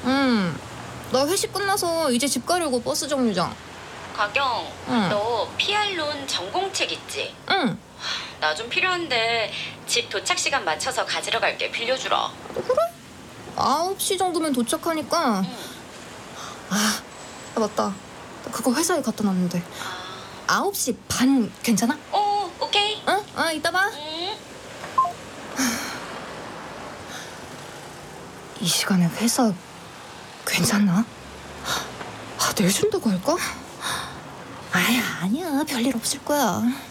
나 회식 끝나서 이제 집 가려고 버스 정류장. 가경, 응. 너 PR론 전공책 있지? 응. 나 좀 필요한데 집 도착 시간 맞춰서 가지러 갈게. 빌려주라. 그래? 9시 정도면 도착하니까. 응. 아, 맞다. 나 그거 회사에 갖다 놨는데. 아, 9시 반 괜찮아? 오케이. 응? 이따 봐. 응. 이 시간에 회사 괜찮나? 내준다고 할까? 아니야. 별일 없을 거야.